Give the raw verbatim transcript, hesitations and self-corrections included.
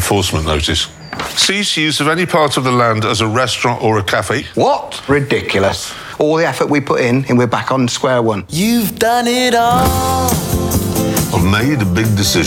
enforcement notice. Cease use of any part of the land as a restaurant or a cafe. What? Ridiculous. All the effort we put in, and we're back on square one. You've done it all. I've made a big decision.